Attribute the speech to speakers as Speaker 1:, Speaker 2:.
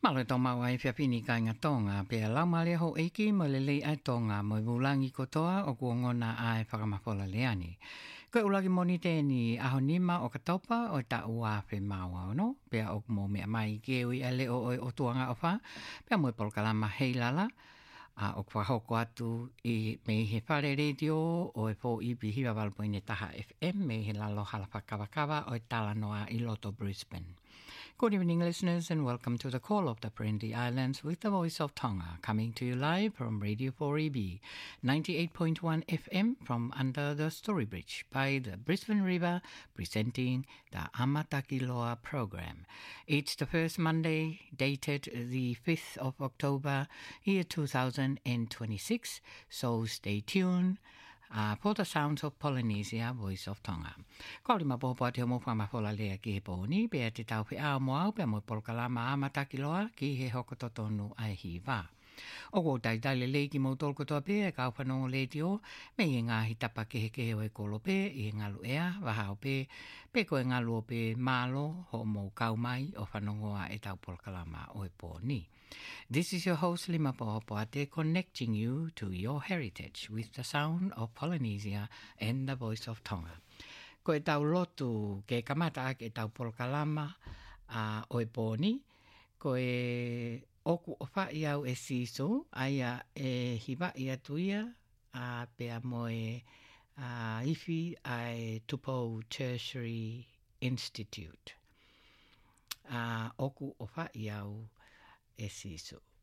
Speaker 1: Malo toma wai whiapini kai ngā tonga, pia laumale ho eiki mo le lei ai tonga mo i wulangi kotoa o kuongona ai whakamawhola leani. Koe ulagi moni tēni aho nima o katopa o ta ua whi maua ono, pia o mo mea mai kewi ale o tuanga o wha, pia mo i polkalama hei lala, o kwa hoko atu i me he whare radio o e fo i pihiwa walpoine taha FM me he lalo halapa kawakawa o i tala noa i loto Brisbane. Good evening, listeners, and welcome to the Call of the Prindy Islands with the Voice of Tonga, coming to you live from Radio 4EB, 98.1 FM from under the Story Bridge by the Brisbane River, presenting the Amatakiloa program. It's the first Monday, dated the 5th of October, year 2026, so stay tuned. For the sounds of Polynesia, Voice of Tonga. Kauri mapopo te mo whamawhola lea ki he pōni, pia te tau whi ao moau, pia mo polkalama amatakiloa ki he hokototonu ai hi wā. O ko taitale le ki mo tolko toa pia e kau whanongo le tio, me i ngāhi tapa kehe o e kolo pe, i ngalu ea, wahao pe, pe ko e ngalu o pe malo, ho mo kau mai o whanongoa e tau polkalama o e pōni. This is your host Limapoho Poate, connecting you to your heritage with the sound of Polynesia and the voice of Tonga. Ko e tau lotu ke kamata ke tau polkalama o e pōni, ko e oku o whai au e siso, aia e hiwa i atuia, pea mo e iwi ai Tupo Tertiary Institute. Oku o whai au e siso.